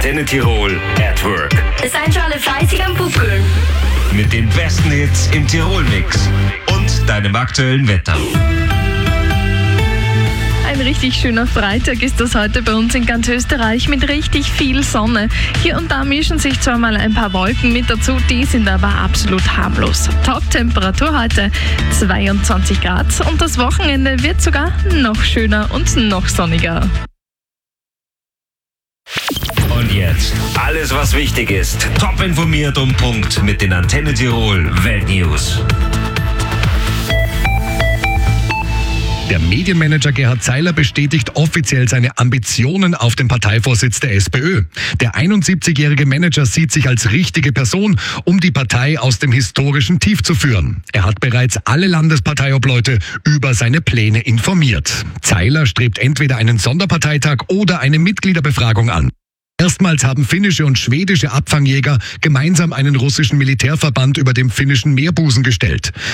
Antenne Tirol at Work. Seid schon alle fleißig am Pupkeln. Mit den besten Hits im Tirol-Mix und deinem aktuellen Wetter. Ein richtig schöner Freitag ist das heute bei uns in ganz Österreich mit richtig viel Sonne. Hier und da mischen sich zwar mal ein paar Wolken mit dazu, die sind aber absolut harmlos. Top-Temperatur heute 22 Grad und das Wochenende wird sogar noch schöner und noch sonniger. Und jetzt alles, was wichtig ist. Top informiert um Punkt mit den Antenne Tirol Weltnews. Der Medienmanager Gerhard Zeiler bestätigt offiziell seine Ambitionen auf den Parteivorsitz der SPÖ. Der 71-jährige Manager sieht sich als richtige Person, um die Partei aus dem historischen Tief zu führen. Er hat bereits alle Landesparteiobleute über seine Pläne informiert. Zeiler strebt entweder einen Sonderparteitag oder eine Mitgliederbefragung an. Erstmals haben finnische und schwedische Abfangjäger gemeinsam einen russischen Militärverband über dem finnischen Meerbusen gestellt.